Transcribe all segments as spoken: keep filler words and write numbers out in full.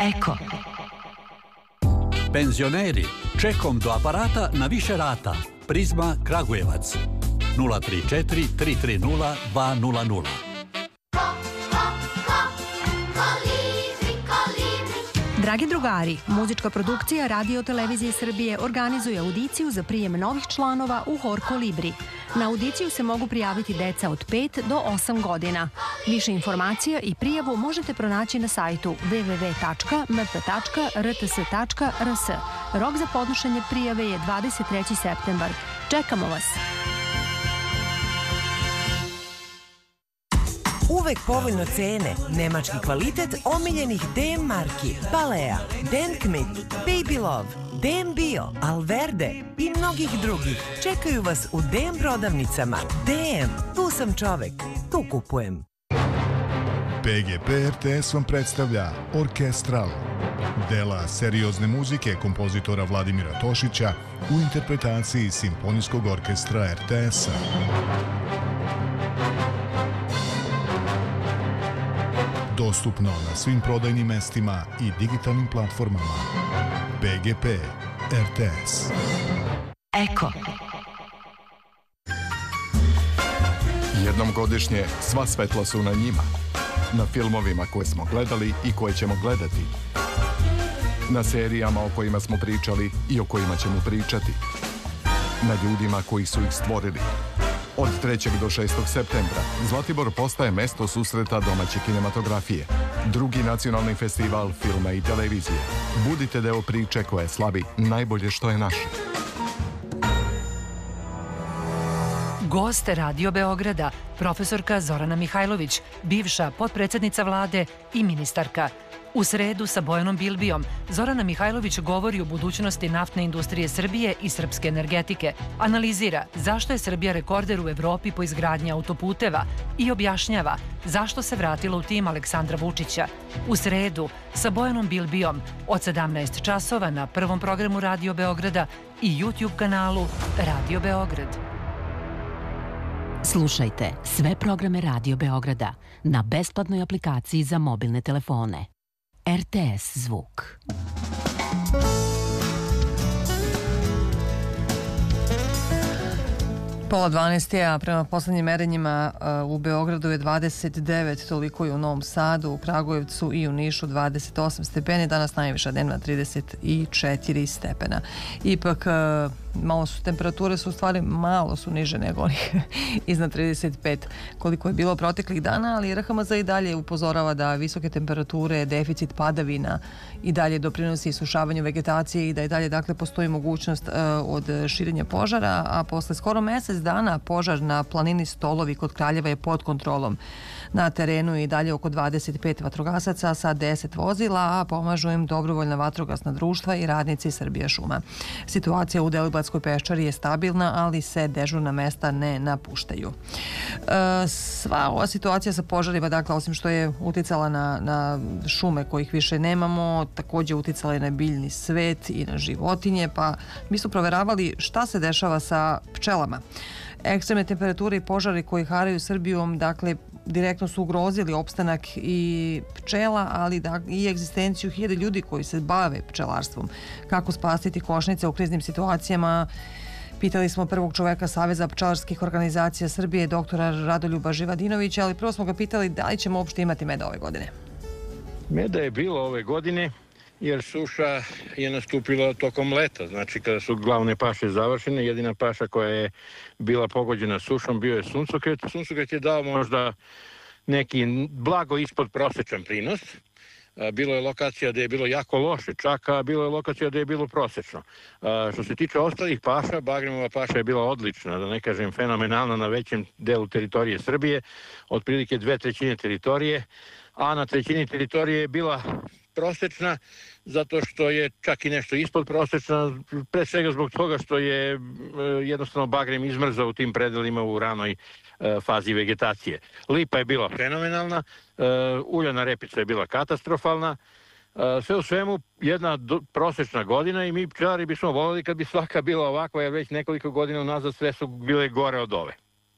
Eko. Penzioneri, čekom do aparata na više rata. Prizma Kragujevac. nula tri četiri tri tri nula dva nula nula. Dragi drugari, muzička produkcija Radio Televizije Srbije organizuje audiciju za prijem novih članova u Hor Kolibri. Na audiciju se mogu prijaviti deca od pet do osam godina. Više informacija i prijavu možete pronaći na sajtu w w w tačka m p tačka r t s tačka r s. Rok za podnošenje prijave je dvadeset treći septembar. Čekamo vas! Uvek povoljno cene, nemački kvalitet omiljenih D M marki, Balea, Denkmit, Baby Love, D M Bio, Alverde i mnogih drugih. Čekaju vas u D M prodavnicama. D M, tu sam čovek, tu kupujem. P G P R T S vam predstavlja Orkestral. Dela seriozne muzike kompozitora Vladimira Tošića u interpretaciji Simfonijskog orkestra R T S-a. Dostupno na svim prodajnim mestima i digitalnim platformama. P G P R T S. Eko. Jednom godišnje sva svetla su na njima. Na filmovima koje smo gledali i koje ćemo gledati. Na serijama o kojima smo pričali i o kojima ćemo pričati. Na ljudima koji su ih stvorili. Od trećeg do šestog septembra Zlatibor postaje mesto susreta domaće kinematografije. Drugi nacionalni festival filma i televizije. Budite deo priče koja slavi najbolje što je naše. Gost Radio Beograda, profesorka Zorana Mihajlović, bivša potpredsednica vlade i ministarka. U sredu sa Bojanom Bilbijom Zorana Mihajlović govori o budućnosti naftne industrije Srbije i srpske energetike, analizira zašto je Srbija rekorder u Evropi po izgradnji autoputeva i objašnjava zašto se vratila u tim Aleksandra Vučića. U sredu sa Bojanom Bilbijom od sedamnaest časova na prvom programu Radio Beograda i YouTube kanalu Radio Beograd. Slušajte sve programe Radio Beograda na besplatnoj aplikaciji za mobilne telefone. R T S zvuk. Pola dvanaest je, a prema poslednjim merenjima u Beogradu je dvadeset devet, toliko je u Novom Sadu, u Kragujevcu i u Nišu dvadeset osam stepeni, danas najviša dnevna trideset četiri stepena. Ipak, malo su temperature, su u stvari malo su niže nego onih iznad trideset pet koliko je bilo proteklih dana, ali R H M Z i dalje upozorava da visoke temperature, deficit padavina i dalje doprinosi isušavanju vegetacije i da i dalje dakle postoji mogućnost uh, od širenja požara, a posle skoro mesec dana požar na planini Stolovi kod Kraljeva je pod kontrolom. Na terenu je i dalje oko dvadeset pet vatrogasaca sa deset vozila, a pomažu im dobrovoljna vatrogasna društva i radnici Srbija šuma. Situacija u Deliblatskoj peščari je stabilna, ali se dežurna mesta ne napuštaju. E, sva ova situacija sa požarima, dakle, osim što je uticala na, na šume kojih više nemamo, takođe uticala je na biljni svet i na životinje, pa mi su proveravali šta se dešava sa pčelama. Ekstremne temperature i požari koji haraju Srbijom, dakle, direktno su ugrozili opstanak i pčela, ali da, i egzistenciju hiljade ljudi koji se bave pčelarstvom. Kako spasiti košnice u kriznim situacijama? Pitali smo prvog čoveka Saveza pčelarskih organizacija Srbije, doktora Radoljuba Živadinovića, ali prvo smo ga pitali da li ćemo uopšte imati meda ove godine. Meda je bilo ove godine, jer suša je nastupila tokom leta, znači kada su glavne paše završene, jedina paša koja je bila pogođena sušom bio je suncokret. Suncokret je dao možda neki blago ispod prosečan prinos. Bilo je lokacija gde je bilo jako loše čak, a bilo je lokacija gde je bilo prosečno. Što se tiče ostalih paša, bagremova paša je bila odlična, da ne kažem fenomenalna na većem delu teritorije Srbije, otprilike dve trećine teritorije, a na trećini teritorije je bila prosečna, zato što je čak i nešto ispod prosečna, pre svega zbog toga što je jednostavno bagrem izmrzao u tim predelima u ranoj fazi vegetacije. Lipa je bila fenomenalna, uljana repica je bila katastrofalna, sve u svemu jedna prosečna godina i mi pčelari bismo voljeli kad bi svaka bila ovakva, jer već nekoliko godina unazad sve su bile gore od ove.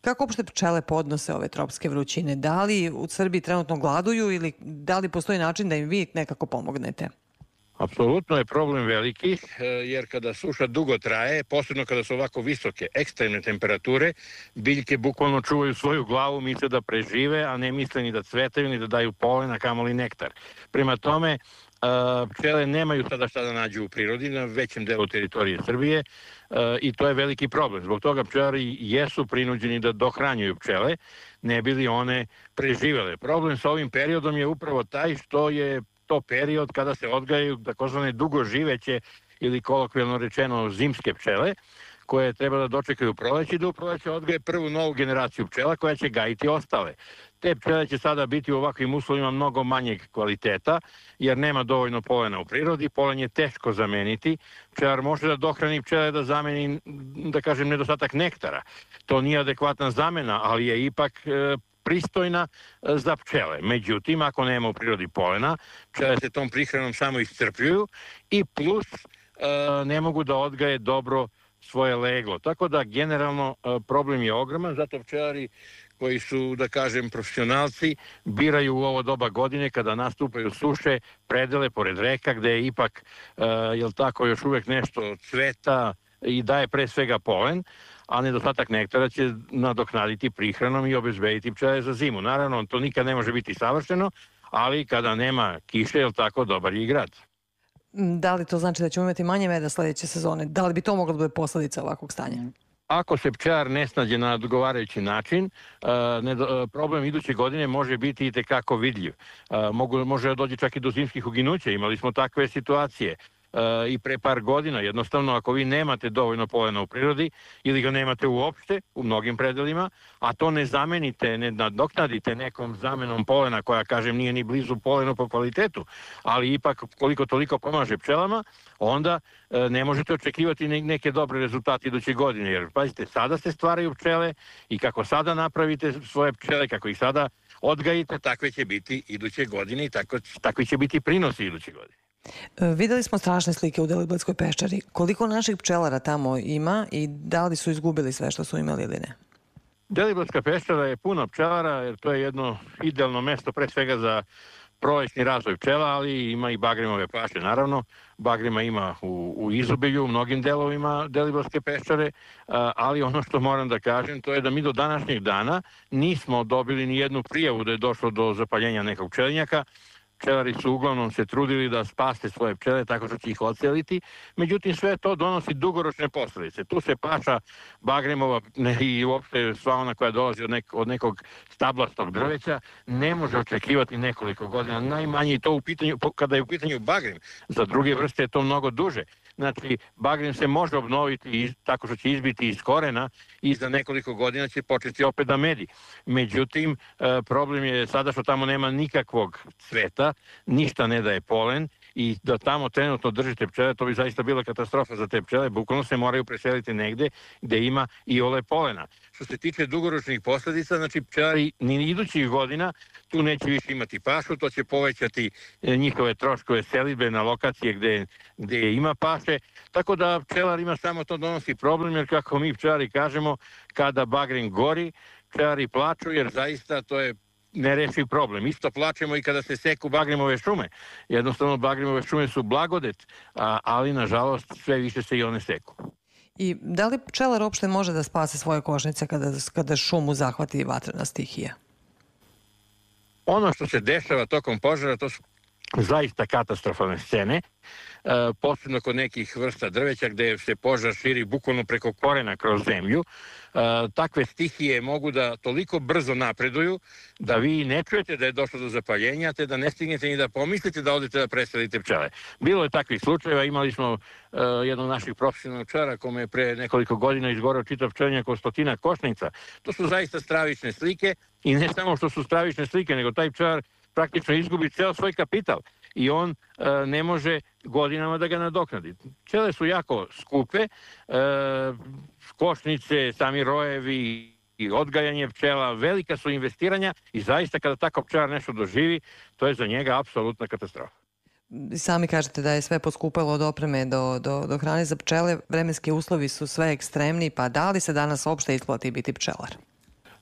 Kako uopšte pčele podnose ove tropske vrućine? Da li u Srbiji trenutno gladuju ili da li postoji način da im vi nekako pomognete? Apsolutno je problem veliki, jer kada suša dugo traje, posebno kada su ovako visoke ekstremne temperature, biljke bukvalno čuvaju svoju glavu, misle da prežive, a ne misle ni da cvetaju, ni da daju polen, a kamoli nektar. Prema tome, pčele nemaju sada šta da nađu u prirodi na većem delu teritorije Srbije i to je veliki problem. Zbog toga pčelari jesu prinuđeni da dohranjuju pčele, ne bi li one preživele. Problem sa ovim periodom je upravo taj što je to period kada se odgajaju takozvane dugoživeće ili kolokvijalno rečeno zimske pčele, koje treba da dočekaju proleće i da u proleće odgaje prvu novu generaciju pčela koja će gajiti ostale. Te pčele će sada biti u ovakvim uslovima mnogo manjeg kvaliteta, jer nema dovoljno polena u prirodi, polen je teško zameniti. Pčelar može da dohrani pčele da zameni, da kažem, nedostatak nektara. To nije adekvatna zamena, ali je ipak e, pristojna za pčele. Međutim, ako nema u prirodi polena, pčele se tom prihranom samo iscrpljuju i plus e, ne mogu da odgaje dobro svoje leglo. Tako da generalno problem je ogroman, zato pčelari koji su, da kažem, profesionalci, biraju u ovo doba godine kada nastupaju suše, predele pored reka gde je ipak, jel tako, još uvek nešto cveta i daje pre svega polen, a nedostatak nektara će nadoknaditi prihranom i obezbediti pčele za zimu. Naravno, to nikad ne može biti savršeno, ali kada nema kiše, jel tako, dobar je i grad. Da li to znači da ćemo imati manje meda sledeće sezone? Da li bi to moglo da bude posledica ovakvog stanja? Ako se pčelar ne snađe na odgovarajući način, problem iduće godine može biti i tekako vidljiv. Može doći čak i do zimskih uginuća. Imali smo takve situacije i pre par godina. Jednostavno, ako vi nemate dovoljno polena u prirodi ili ga nemate uopšte u mnogim predelima, a to ne zamenite, ne nadoknadite nekom zamenom polena koja, kažem, nije ni blizu polenu po kvalitetu, ali ipak koliko toliko pomaže pčelama, onda ne možete očekivati neke dobre rezultate iduće godine. Jer, pazite, sada se stvaraju pčele i kako sada napravite svoje pčele, kako ih sada odgajite, takve će biti iduće godine i tako, takvi će biti prinosi iduće godine. Videli smo strašne slike u Deliblatskoj peščari. Koliko naših pčelara tamo ima i da li su izgubili sve što su imali ili ne? Deliblatska peščara je puno pčelara, jer to je jedno idealno mesto pre svega za prolećni razvoj pčela, ali ima i bagrimove paše, naravno. Bagrima ima u, u izobilju, u mnogim delovima Deliblatske peščare, ali ono što moram da kažem, to je da mi do današnjeg dana nismo dobili ni jednu prijavu da je došlo do zapaljenja nekog pčelinjaka. Pčelari su uglavnom se trudili da spase svoje pčele tako što će ih odseliti. Međutim, sve to donosi dugoročne posledice. Tu se paša bagrimova i uopšte sva ona koja dolazi od, nek, od nekog stablastog drveća ne može očekivati nekoliko godina. Najmanje i to u pitanju, kada je u pitanju bagrim. Za druge vrste je to mnogo duže. Znači, bagrim se može obnoviti tako što će izbiti iz korena i za nekoliko godina će početi opet da medi. Međutim, problem je sada što tamo nema nikakvog cveta, ništa ne daje polen i da tamo trenutno držite pčele, to bi zaista bila katastrofa za te pčele, bukvalno se moraju preseliti negde gde ima i ole polena. Što se tiče dugoročnih posledica, znači pčelari ni idućih godina tu neće više imati pašu, to će povećati njihove troškove selidbe na lokacije gde, gde ima paše, tako da pčelar ima samo to donosi problem, jer kako mi pčelari kažemo, kada bagrim gori, pčelari plaču, jer zaista to je nerešiv problem. Isto plačemo i kada se seku bagrimove šume. Jednostavno, bagrimove šume su blagodet, a, ali nažalost sve više se i one seku. I da li pčelar uopšte može da spase svoje košnice kada, kada šumu zahvati vatrena stihija? Ono što se dešava tokom požara, to su zaista katastrofalne scene, e, posebno kod nekih vrsta drveća gde se požar širi bukvalno preko korena kroz zemlju. E, takve stihije mogu da toliko brzo napreduju da vi ne čujete da je došlo do zapaljenja, te da ne stignete ni da pomislite da odete da preselite pčele. Bilo je takvih slučajeva, imali smo e, jednog naših profesionalnog pčelara kome je pre nekoliko godina izgoreo čitav pčelinjak od stotina košnica. To su zaista stravične slike i ne samo što su stravične slike, nego taj pčelar praktično izgubi ceo svoj kapital i on e, ne može godinama da ga nadoknadi. Pčele su jako skupe, e, košnice, sami rojevi i odgajanje pčela, velika su investiranja i zaista kada tako pčelar nešto doživi, to je za njega apsolutna katastrofa. Sami kažete da je sve poskupelo od opreme do, do, do hrane za pčele, vremenski uslovi su sve ekstremni, pa da li se danas uopšte isplati biti pčelar?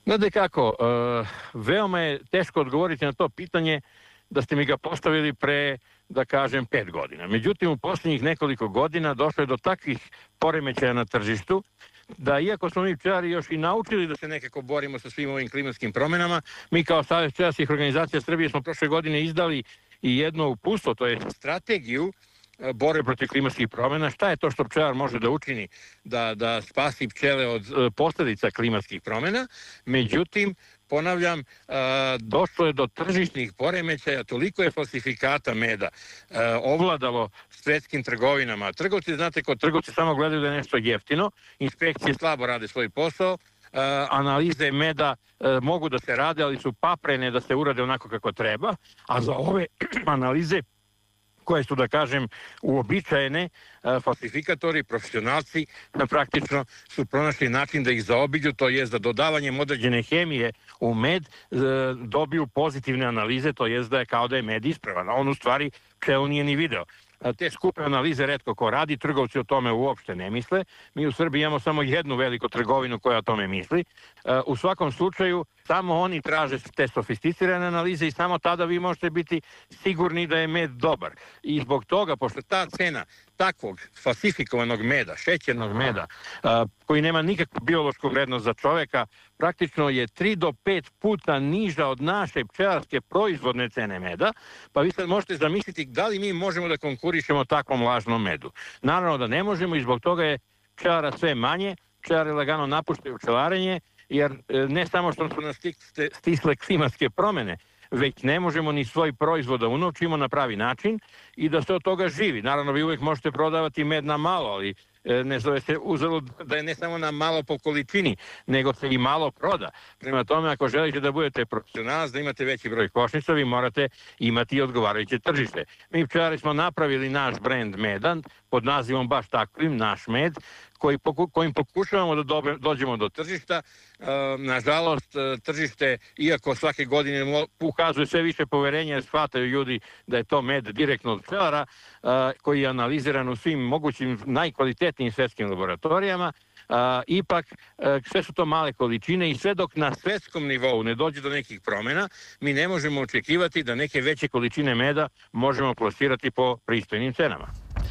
Znate kako, uh, veoma je teško odgovoriti na to pitanje da ste mi ga postavili pre, da kažem, pet godina. Međutim, u posljednjih nekoliko godina došlo je do takvih poremećaja na tržištu da iako smo mi pčelari još i naučili da se nekako borimo sa svim ovim klimatskim promjenama, mi kao Savez pčelarskih organizacija Srbije smo prošle godine izdali i jedno uputstvo, to je strategiju borbe protiv klimatskih promjena. Šta je to što pčelar može da učini da, da spasi pčele od posljedica klimatskih promjena? Međutim, ponavljam, došlo je do tržišnih poremećaja, toliko je falsifikata meda ovladalo svjetskim trgovinama. Trgovci, znate, kod trgovci samo gledaju da je nešto jeftino, inspekcije slabo rade svoj posao, analize meda mogu da se rade, ali su paprene da se urade onako kako treba, a za ove analize koje su, da kažem, uobičajene, falsifikatori, profesionalci, praktično su pronašli način da ih zaobiđu, to jest da dodavanjem određene hemije u med dobiju pozitivne analize, to jest da je kao da je med ispravan, a on u stvari pčelu nije ni video. Te skupe analize retko ko radi, trgovci o tome uopšte ne misle. Mi u Srbiji imamo samo jednu veliku trgovinu koja o tome misli. U svakom slučaju, samo oni traže te sofisticirane analize i samo tada vi možete biti sigurni da je med dobar. I zbog toga, pošto ta cena takvog falsifikovanog meda, šećernog meda, koji nema nikakvu biološku vrednost za čoveka, praktično je tri do pet puta niža od naše pčelarske proizvodne cene meda, pa vi sad možete zamisliti da li mi možemo da konkurišemo takvom lažnom medu. Naravno da ne možemo i zbog toga je pčelara sve manje, pčelari lagano napuštaju pčelarenje, jer ne samo što su nas stisle klimatske promjene, već ne možemo ni svoj proizvod da unovčimo na pravi način i da se od toga živi. Naravno, vi uvijek možete prodavati med na malo, ali ne zove se uzalud da je ne samo na malo po količini, nego se i malo proda. Prema tome, ako želite da budete profesionalac, da imate veći broj košnica, vi morate imati odgovarajuće tržište. Mi pčelari smo napravili naš brend medan pod nazivom baš takvim, naš med, koji, kojim pokušavamo da dođemo do tržišta. E, nažalost, tržište, iako svake godine ukazuje sve više poverenja, shvataju ljudi da je to med direktno od pčelara, e, koji je analiziran u svim mogućim najkvalitetnijim svjetskim laboratorijama. Uh, ipak uh, sve su to male količine i sve dok na svjetskom nivou ne dođe do nekih promjena, mi ne možemo očekivati da neke veće količine meda možemo plasirati po pristojnim cenama.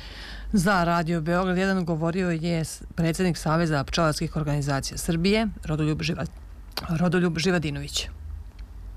Za Radio Beograd jedan govorio je predsjednik Saveza pčelarskih organizacija Srbije, Rodoljub, Živa... Rodoljub Živadinović.